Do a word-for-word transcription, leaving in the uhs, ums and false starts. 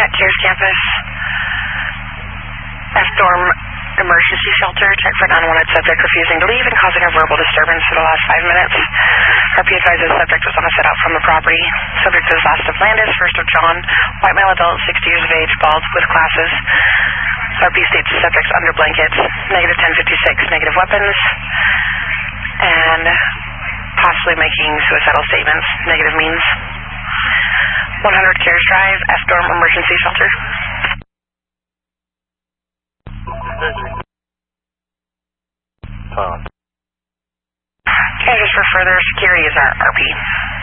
at Cares Campus. F-Dorm Emergency Shelter. Check for non-wanted subject refusing to leave and causing a verbal disturbance for the last five minutes. R P advises subject was on a set out from the property. Subject is last of Landis, first of John, white male adult, sixty years of age, bald, with glasses. R P states the subject's under blankets. Negative ten fifty-six, negative weapons. And possibly making suicidal statements. Negative means. one hundred Cares Drive, F-Dorm Emergency Shelter. Pause. Okay, just for further security is our R P.